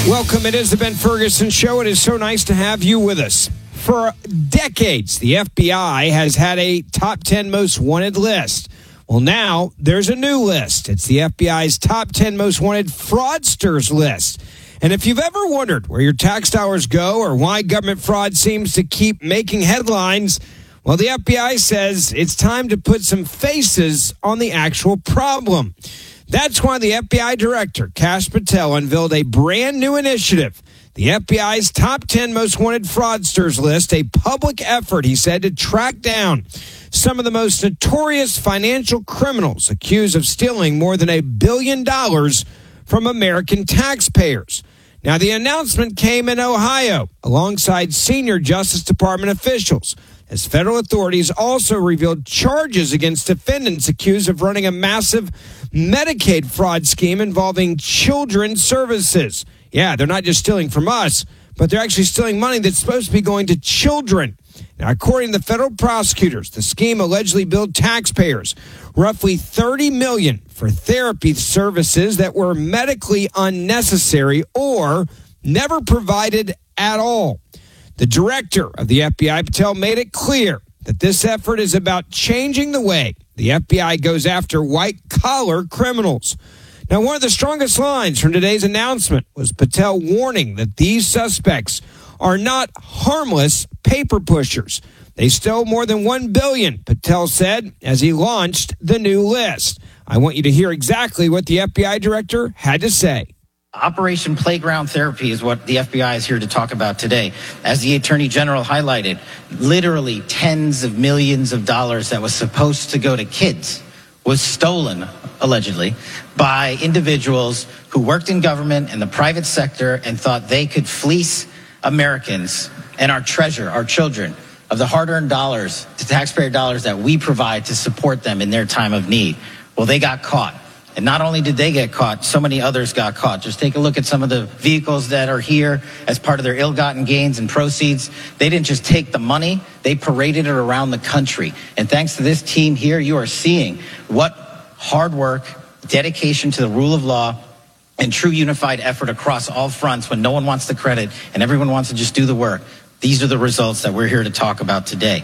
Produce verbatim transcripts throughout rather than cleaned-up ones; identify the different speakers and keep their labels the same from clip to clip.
Speaker 1: Welcome. It is the Ben Ferguson Show. It is so nice to have you with us. For decades, the F B I has had a top ten most wanted list. Well, now there's a new list. It's the F B I's top ten most wanted fraudsters list. And if you've ever wondered where your tax dollars go or why government fraud seems to keep making headlines, well, the F B I says it's time to put some faces on the actual problem. That's why the F B I director, Kash Patel, unveiled a brand new initiative, the F B I's top ten most wanted fraudsters list, a public effort, he said, to track down some of the most notorious financial criminals accused of stealing more than a billion dollars from American taxpayers. Now, the announcement came in Ohio alongside senior Justice Department officials, as federal authorities also revealed charges against defendants accused of running a massive Medicaid fraud scheme involving children's services. Yeah, they're not just stealing from us, but they're actually stealing money that's supposed to be going to children. Now, according to the federal prosecutors, the scheme allegedly billed taxpayers roughly thirty million dollars for therapy services that were medically unnecessary or never provided at all. The director of the F B I, Patel, made it clear that this effort is about changing the way the F B I goes after white-collar criminals. Now, one of the strongest lines from today's announcement was Patel warning that these suspects are not harmless paper pushers. They stole more than one billion dollars, Patel said, as he launched the new list. I want you to hear exactly what the F B I director had to say.
Speaker 2: Operation Playground Therapy is what the F B I is here to talk about today. As the Attorney General highlighted, literally tens of millions of dollars that was supposed to go to kids was stolen, allegedly, by individuals who worked in government and the private sector and thought they could fleece Americans and our treasure, our children, of the hard-earned dollars, the taxpayer dollars that we provide to support them in their time of need. Well, they got caught. And not only did they get caught, so many others got caught. Just take a look at some of the vehicles that are here as part of their ill-gotten gains and proceeds. They didn't just take the money, they paraded it around the country. And thanks to this team here, you are seeing what hard work, dedication to the rule of law, and true unified effort across all fronts when no one wants the credit and everyone wants to just do the work. These are the results that we're here to talk about today.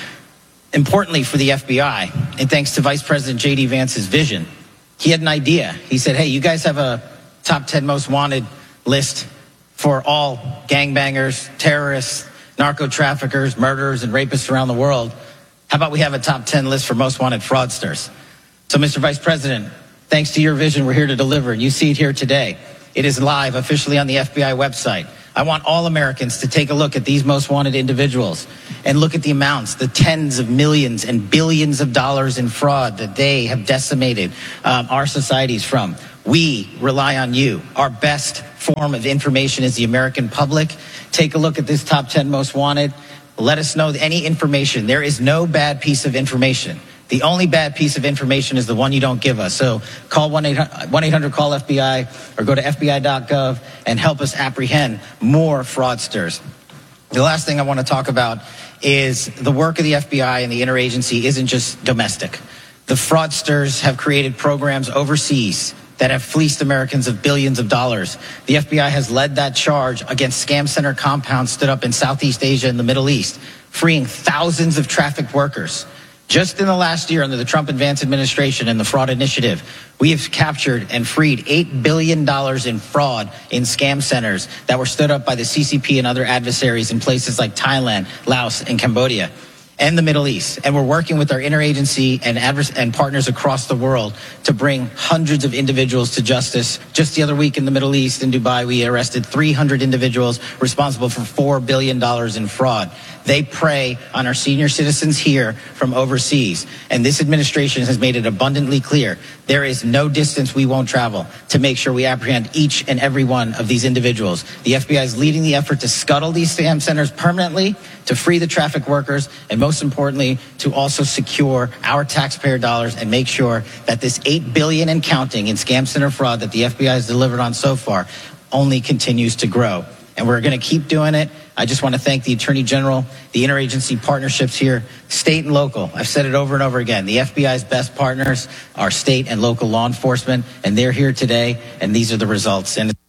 Speaker 2: Importantly for the F B I, and thanks to Vice President J D Vance's vision, he had an idea. He said, hey, you guys have a top ten most wanted list for all gangbangers, terrorists, narco traffickers, murderers, and rapists around the world. How about we have a top ten list for most wanted fraudsters? So, Mister Vice President, thanks to your vision, we're here to deliver, and you see it here today. It is live officially on the F B I website. I want all Americans to take a look at these most wanted individuals and look at the amounts, the tens of millions and billions of dollars in fraud that they have decimated um, our societies from. We rely on you. Our best form of information is the American public. Take a look at this top ten most wanted. Let us know any information. There is no bad piece of information. The only bad piece of information is the one you don't give us. So call one eight hundred call F B I or go to F B I dot gov and help us apprehend more fraudsters. The last thing I want to talk about is the work of the F B I and the interagency isn't just domestic. The fraudsters have created programs overseas that have fleeced Americans of billions of dollars. The F B I has led that charge against scam center compounds stood up in Southeast Asia and the Middle East, freeing thousands of trafficked workers. Just in the last year under the Trump and Vance administration and the fraud initiative, we have captured and freed eight billion dollars in fraud in scam centers that were stood up by the C C P and other adversaries in places like Thailand, Laos, and Cambodia, and the Middle East. And we're working with our interagency and, advers- and partners across the world to bring hundreds of individuals to justice. Just the other week in the Middle East, in Dubai, we arrested three hundred individuals responsible for four billion dollars in fraud. They prey on our senior citizens here from overseas. And this administration has made it abundantly clear there is no distance we won't travel to make sure we apprehend each and every one of these individuals. The F B I is leading the effort to scuttle these scam centers permanently, to free the traffic workers, and most importantly, to also secure our taxpayer dollars and make sure that this eight billion dollars and counting in scam center fraud that the F B I has delivered on so far only continues to grow. And we're going to keep doing it. I just want to thank the Attorney General, the interagency partnerships here, state and local. I've said it over and over again. The F B I's best partners are state and local law enforcement, and they're here today, and these are the results. And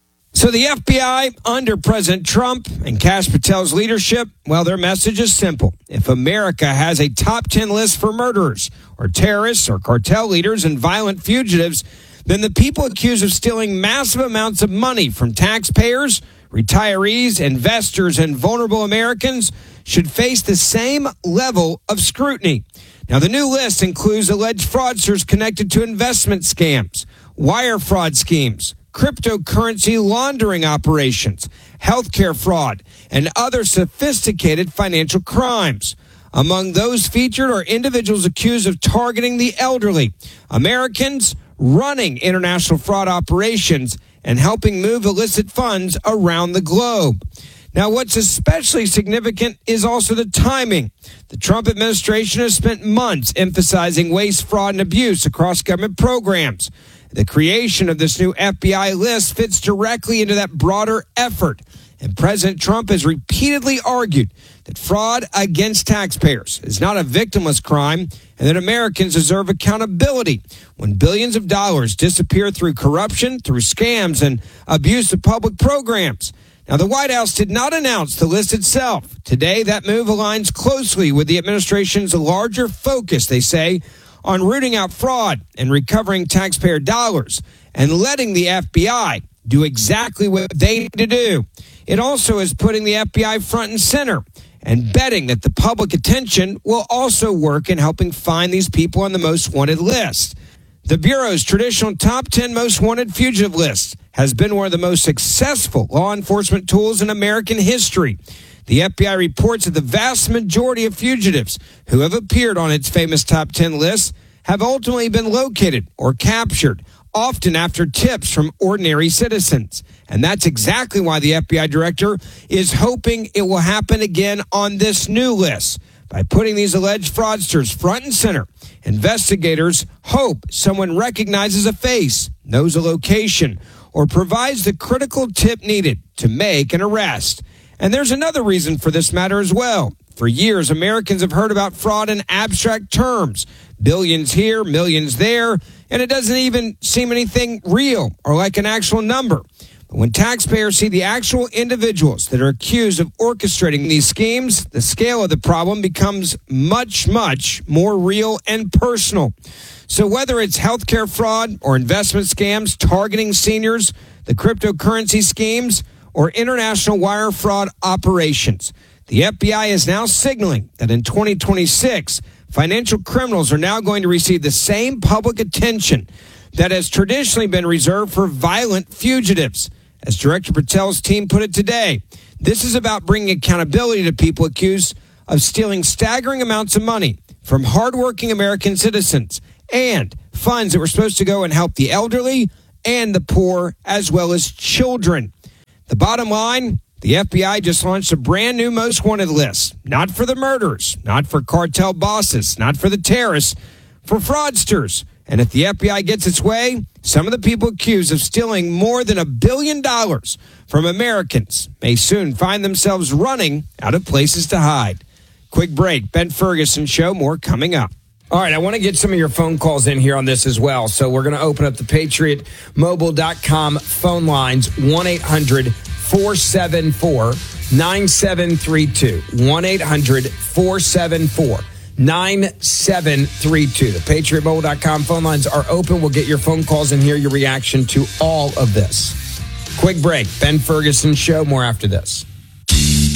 Speaker 1: So the F B I, under President Trump and Kash Patel's leadership, well, their message is simple. If America has a top ten list for murderers or terrorists or cartel leaders and violent fugitives, then the people accused of stealing massive amounts of money from taxpayers, retirees, investors, and vulnerable Americans should face the same level of scrutiny. Now, the new list includes alleged fraudsters connected to investment scams, wire fraud schemes, cryptocurrency laundering operations, healthcare fraud, and other sophisticated financial crimes. Among those featured are individuals accused of targeting the elderly, Americans running international fraud operations, and helping move illicit funds around the globe. Now, what's especially significant is also the timing. The Trump administration has spent months emphasizing waste, fraud, and abuse across government programs. The creation of this new F B I list fits directly into that broader effort. And President Trump has repeatedly argued that fraud against taxpayers is not a victimless crime and that Americans deserve accountability when billions of dollars disappear through corruption, through scams, and abuse of public programs. Now, the White House did not announce the list itself. Today, that move aligns closely with the administration's larger focus, they say, on rooting out fraud and recovering taxpayer dollars and letting the F B I do exactly what they need to do. It also is putting the F B I front and center and betting that the public attention will also work in helping find these people on the most wanted list. The Bureau's traditional top ten most wanted fugitive list has been one of the most successful law enforcement tools in American history. The F B I reports that the vast majority of fugitives who have appeared on its famous top ten list have ultimately been located or captured, often after tips from ordinary citizens. And that's exactly why the F B I director is hoping it will happen again on this new list. By putting these alleged fraudsters front and center, investigators hope someone recognizes a face, knows a location, or provides the critical tip needed to make an arrest. And there's another reason for this matter as well. For years, Americans have heard about fraud in abstract terms. Billions here, millions there, and it doesn't even seem anything real or like an actual number. But when taxpayers see the actual individuals that are accused of orchestrating these schemes, the scale of the problem becomes much, much more real and personal. So whether it's healthcare fraud or investment scams targeting seniors, the cryptocurrency schemes, or international wire fraud operations, the F B I is now signaling that in twenty twenty-six, financial criminals are now going to receive the same public attention that has traditionally been reserved for violent fugitives. As Director Patel's team put it today, this is about bringing accountability to people accused of stealing staggering amounts of money from hardworking American citizens and funds that were supposed to go and help the elderly and the poor as well as children. The bottom line, the F B I just launched a brand new most wanted list, not for the murderers, not for cartel bosses, not for the terrorists, for fraudsters. And if the F B I gets its way, some of the people accused of stealing more than a billion dollars from Americans may soon find themselves running out of places to hide. Quick break. Ben Ferguson Show. More coming up. All right, I want to get some of your phone calls in here on this as well. So we're going to open up the patriot mobile dot com phone lines, one eight hundred four seven four nine seven three two. one eight hundred four seven four nine seven three two. The patriot mobile dot com phone lines are open. We'll get your phone calls and hear your reaction to all of this. Quick break. Ben Ferguson Show. More after this.